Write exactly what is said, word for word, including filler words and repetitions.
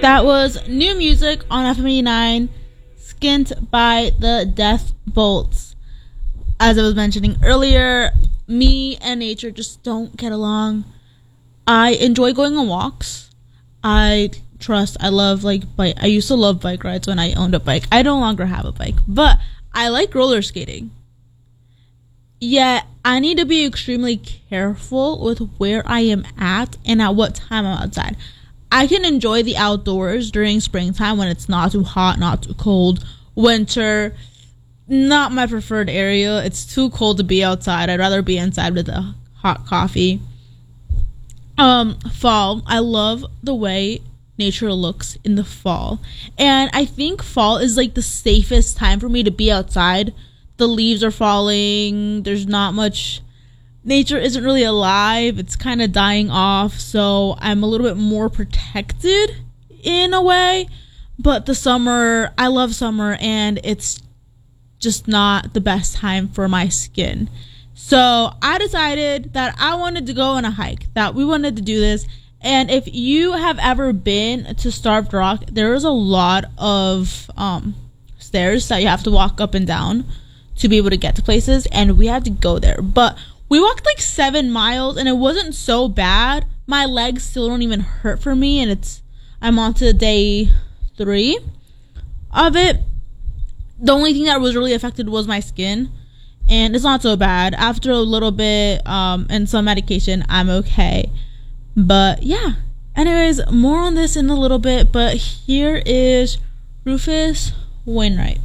That was new music on F M eighty-nine, Skint by the Death Bolts. As I was mentioning earlier, me and nature just don't get along. I enjoy going on walks. I trust, I love like bike. I used to love bike rides when I owned a bike. I no longer have a bike, but I like roller skating. Yet I need to be extremely careful with where I am at and at what time I'm outside. I can enjoy the outdoors during springtime when it's not too hot, not too cold. Winter, not my preferred area. It's too cold to be outside. I'd rather be inside with a hot coffee. Um, fall, I love the way nature looks in the fall. And I think fall is like the safest time for me to be outside. The leaves are falling. There's not much. Nature isn't really alive. It's kind of dying off. So I'm a little bit more protected in a way. But the summer, I love summer, and it's just not the best time for my skin. So I decided that I wanted to go on a hike, that we wanted to do this. And if you have ever been to Starved Rock, there is a lot of um, stairs that you have to walk up and down to be able to get to places. And we had to go there. But we walked like seven miles and it wasn't so bad. My legs still don't even hurt for me. And it's, I'm on to day three of it. The only thing that was really affected was my skin. And it's not so bad. After a little bit um, and some medication, I'm okay. But yeah. Anyways, more on this in a little bit. But here is Rufus Wainwright.